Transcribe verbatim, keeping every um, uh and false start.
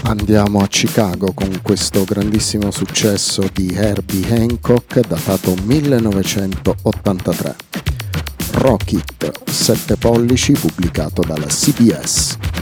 Andiamo a Chicago con questo grandissimo successo di Herbie Hancock datato millenovecentottantatré. Rock It, sette pollici, pubblicato dalla C B S.